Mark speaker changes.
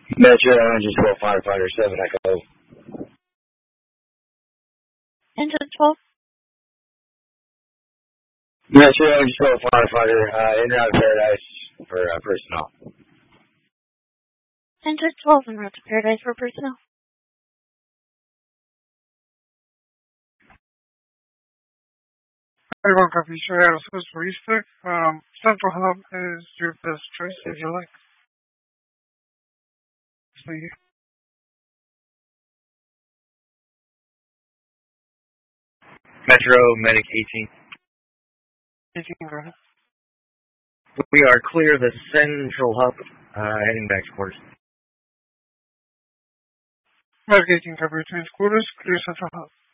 Speaker 1: Metro Engine 12 Firefighter 7 Echo.
Speaker 2: Engine 12?
Speaker 1: Metro Engine 12 Firefighter, in and out of Paradise for personnel.
Speaker 2: Engine 12 en route to Paradise for personnel.
Speaker 3: Everyone copy Seattle says for Easter. Central Hub is your best choice if you like. So you.
Speaker 1: Metro Medic 18.
Speaker 3: 18, go ahead.
Speaker 1: We are clear of the Central Hub, heading back to quarters.
Speaker 3: Medic 18, copy between quarters, clear Central Hub.